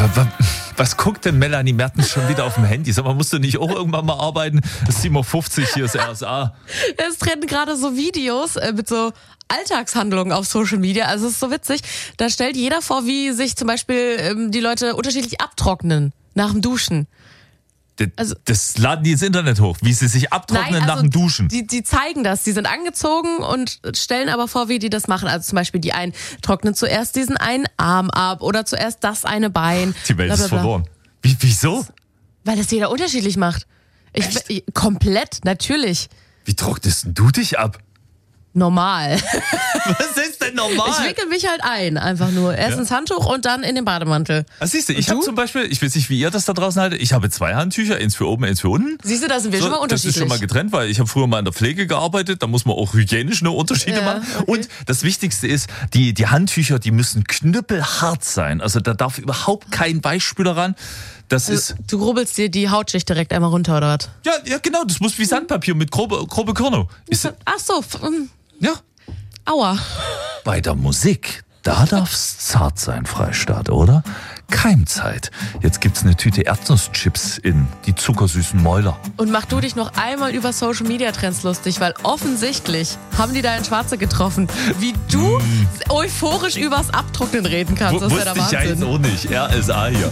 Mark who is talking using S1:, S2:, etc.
S1: Was guckt denn Melanie Mertens schon wieder auf dem Handy? Sag mal, musst du nicht auch irgendwann mal arbeiten? Es ist 7.50 Uhr, hier ist RSA.
S2: Es treten gerade so Videos mit so Alltagshandlungen auf Social Media. Also es ist so witzig. Da stellt jeder vor, wie sich zum Beispiel die Leute unterschiedlich abtrocknen nach dem Duschen.
S1: Das laden die ins Internet hoch, wie sie sich abtrocknen nach dem Duschen.
S2: Die zeigen das, die sind angezogen und stellen aber vor, wie die das machen. Also zum Beispiel die einen trocknen zuerst diesen einen Arm ab oder zuerst das eine Bein.
S1: Die Welt ist verloren. Wieso?
S2: Weil das jeder unterschiedlich macht. Komplett, natürlich.
S1: Wie trocknest du dich ab?
S2: Normal.
S1: Was ist denn normal?
S2: Ich wickel mich halt ein, einfach nur. Erst ins Handtuch und dann in den Bademantel.
S1: Siehst du, ich habe zum Beispiel, ich weiß nicht, wie ihr das da draußen haltet, ich habe 2 Handtücher, eins für oben, eins für unten.
S2: Siehst du, da sind wir schon mal unterschiedlich.
S1: Das ist schon mal getrennt, weil ich habe früher mal in der Pflege gearbeitet, da muss man auch hygienisch eine Unterschiede machen. Okay. Und das Wichtigste ist, die Handtücher, die müssen knüppelhart sein. Also da darf überhaupt kein Weichspüler ran.
S2: Du rubbelst dir die Hautschicht direkt einmal runter, oder was?
S1: Ja, genau, das muss wie Sandpapier mit grobe Körner.
S2: Ach so.
S1: Ja.
S2: Aua.
S1: Bei der Musik, da darf's zart sein, Freistaat, oder? Keimzeit. Jetzt gibt's eine Tüte Erdnusschips in die zuckersüßen Mäuler.
S2: Und mach du dich noch einmal über Social Media Trends lustig, weil offensichtlich haben die da in Schwarze getroffen. Wie du euphorisch übers Abtrocknen reden kannst, das wäre der Wahnsinn.
S1: Wusste ich ja jetzt auch nicht. RSA hier.